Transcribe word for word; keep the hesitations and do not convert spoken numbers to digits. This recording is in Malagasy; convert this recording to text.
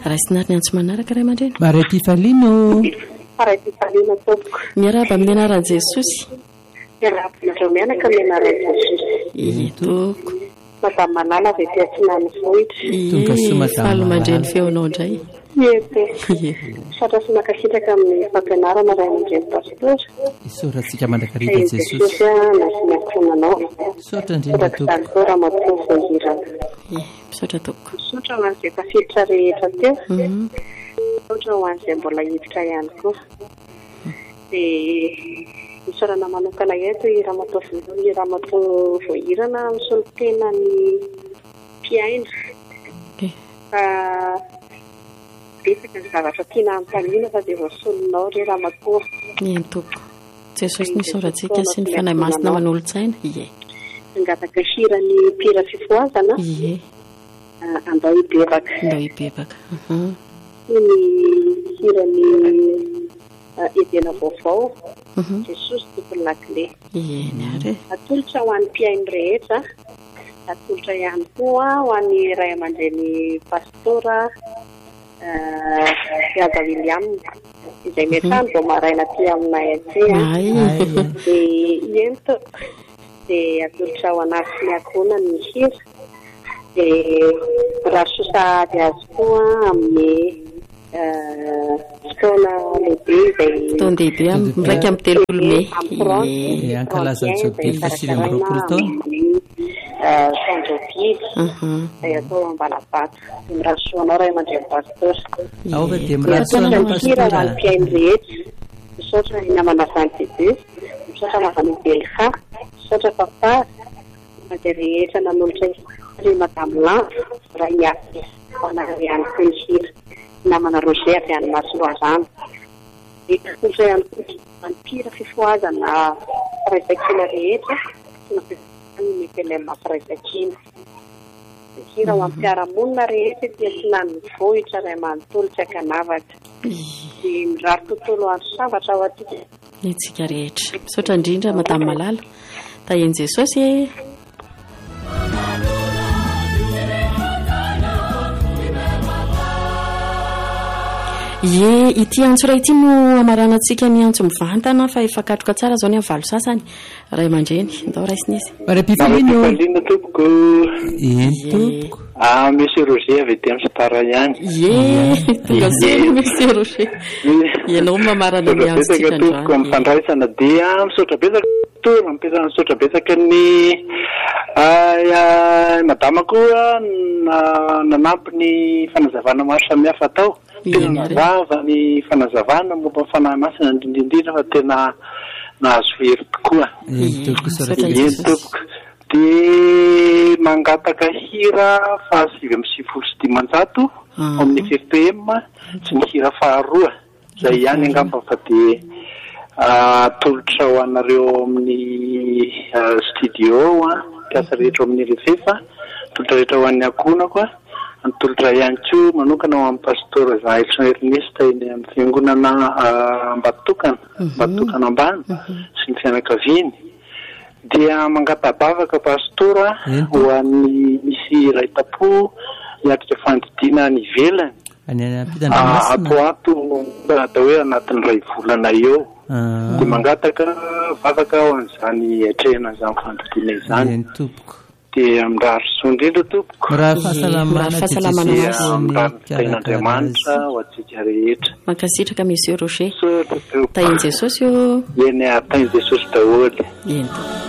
raisinary ny antso manaraka ray aman-dreny. Maray Pifalino. Maray Pifalino tompoko. Miarahaba amin'ny anaran'i Jesosy. Miarahaba aminareo mianaka amin'ny anaran'i Jesosy. Ie tompoko. Madame Manala avy ety Antsinany vohitra. Ie falo mandreny feonao indray. Ie satra sy makasitraka amin'ny fampianarana ray aman-dreny pastora. Isoratsika mandrakarita Jesosy. Nasiakonanao. Sotra indrindra tompoko. Ramatao voahirana. Ie misaotra tompoko. Misaotra ho an'izay tafiditra rehetra teo. Misaotra ho an'izay mbola hiditra ihany koa. Dia misaorana manokana eto i Ramatao i Ramatao voahirana amin'ny solotena ny mpiaina. Ka betsaka ny zavatra tiana ampaniana fa dia voasolonao ry Ramatao. Ie tompoko. Jesosy nisoratsika sy ny fanahy masina manolo-tsaina. Ie. Angataka hira ny mpira fifoazana. Ie. Andao ibebaka. Andao ibebaka. Ny hira ny edena vaovao. Jesosy tompony lakile. Ie niary. Atolotra ho an'ny mpiaino rehetra. Atolotra ihany koa ho an'ny ray aman-dreny pastora Fiaza William izay metrany vao maraina aty aminay aty. Dia ento dia atolotra ho anazy ny akona ny hira. Dia rasosa ady azy koa amin'ny fotoana lehibe izay fotoana lehibe miraika amin'ny telopolo Mey. Ie ankalaza Jobily sivy amby roapolo taona. Sanjobily izay atao Ambalabata. Mirasoanao ray aman-dreny pastora. Ao ve dia mirasoanao pastora. Misaotra ny mpiaino rehetra. Misaotra ny namana Vantebe. Misaotra namana Belha. Misaotra papa. Dia rehetra nanolotra ry Madame Lanto. Ray miafy anary ihany koa ny hira. Namana Roger avy any Masoloazana. Dia atolotra ihany koa ny mpira fifoazana firaisakina rehetra. Ny tele mafiraisakina. Hira ho am-piaramonina rehetra ty Antsinany vohitra ray manontolo tsy akanavaka. Dia mirary tontolo andro sambatra ao aty. Itsika rehetra. Misaotra indrindra Madame Malala. Taheny Jesosy. Ie ity antso ray ity no amaranantsika ny antso mivantana fa efa katroka tsara zao ny amin'ny valo sasany ray aman-dreny ndao raisinizy. Maray Pifalino. Tompoko. Ie tompoko. Ah Monsieur Roger avy ety amin'ny Sitara ihany. Ie tonga zay Monsieur Roger. Ianao mamarana ny antso tsika androany. Tompoko mifandraisana dia misaotra betsaka toa mipetraka misaotra betsaka ny madama koa nanampy ny fanazavana maro samihafa atao. Tena mazava ny fanazavana momba ny fanahy masina indrindra fa tena nahazo hery tokoa. Ie tompoko. Dia mangataka hira fahasivy amby sivifolo sy dimanjato amin'ny F P M sy ny hira faharoa izay ihany angamba fa dia atolotra ho anareo amin'ny studio mpiasa rehetra amin'ny refefa atolotra rehetra ho an'ny akonako atolotra ihany koa manokana ho amin'ny pastora Zailson Ernest eny amin'ny fiangonana Ambatokana Ambatokana ambany sy ny fianakaviany. Dia mangatabavaka pastora ho an'ny misy raitapo hiatrika fandidiana ny ivelany. Ato ato atao hoe anatin'ny ray volana eo. Dia mangataka vavaka ho an'izany hatrehana izany fandidiana izany. Dia amin'irary soa indrindra tompoko. Raha fahasalamana amin'irary tain'Andriamanitra ho antsika rehetra. Mankasitraka Monsieur Roger. Taheny Jesosy io. Eny taheny Jesosy daholo.